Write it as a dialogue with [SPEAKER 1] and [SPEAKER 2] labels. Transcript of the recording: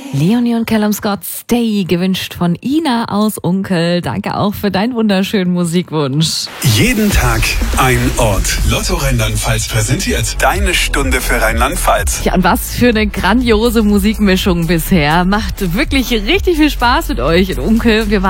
[SPEAKER 1] Leonie und Callum Scott, Stay, gewünscht von Ina aus Unkel. Danke auch für deinen wunderschönen Musikwunsch.
[SPEAKER 2] Jeden Tag ein Ort. Lotto Rheinland-Pfalz präsentiert deine Stunde für Rheinland-Pfalz.
[SPEAKER 1] Ja, und was für eine grandiose Musikmischung bisher. Macht wirklich richtig viel Spaß mit euch in Unkel. Wir waren